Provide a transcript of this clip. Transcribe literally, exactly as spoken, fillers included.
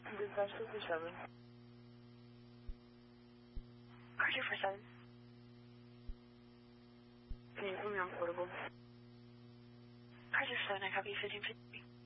Dispatch two four seven. Car two four seven. Can you put me on portable? Car two four seven, I copy fifteen fifty.